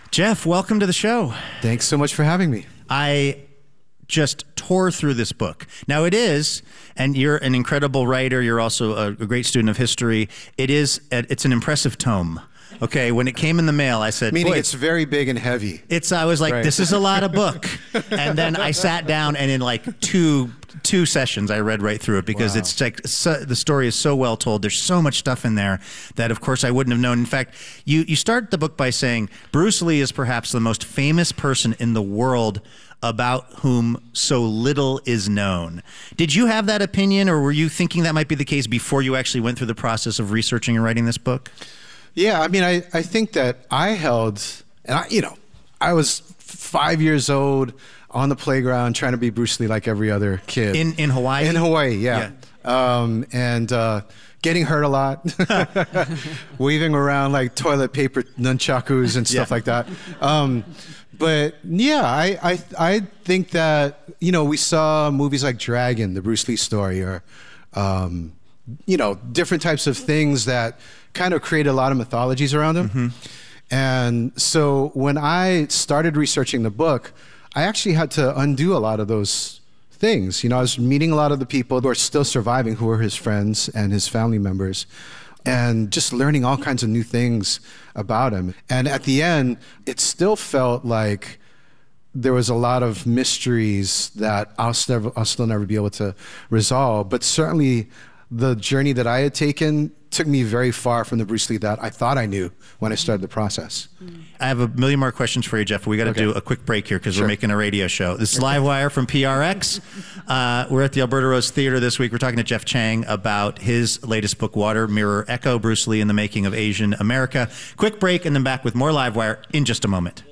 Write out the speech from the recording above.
Jeff, welcome to the show. Thanks so much for having me. I just tore through this book. Now it is, and you're an incredible writer. You're also a great student of history. It's an impressive tome. Okay, when it came in the mail, I said, meaning it's very big and heavy. I was like, This is a lot of book. And then I sat down, and in like two sessions, I read right through it because it's like the story is so well told. There's so much stuff in there that, of course, I wouldn't have known. In fact, you start the book by saying Bruce Lee is perhaps the most famous person in the world about whom so little is known. Did you have that opinion, or were you thinking that might be the case before you actually went through the process of researching and writing this book? Yeah, I mean, I think that I held, and I was 5 years old on the playground trying to be Bruce Lee like every other kid. In Hawaii? In Hawaii, yeah. And getting hurt a lot, waving around like toilet paper nunchakus and stuff like that. But yeah, I think that, we saw movies like Dragon, the Bruce Lee story, or, different types of things that kind of create a lot of mythologies around him. Mm-hmm. And so when I started researching the book, I actually had to undo a lot of those things. I was meeting a lot of the people who are still surviving, who were his friends and his family members, and just learning all kinds of new things about him. And at the end, it still felt like there was a lot of mysteries that I'll still never be able to resolve. But certainly the journey that I had taken took me very far from the Bruce Lee that I thought I knew when I started the process. I have a million more questions for you, Jeff. We got to do a quick break here because we're making a radio show. This is Livewire from PRX. We're at the Alberta Rose Theater this week. We're talking to Jeff Chang about his latest book, Water, Mirror, Echo, Bruce Lee in the Making of Asian America. Quick break and then back with more Livewire in just a moment.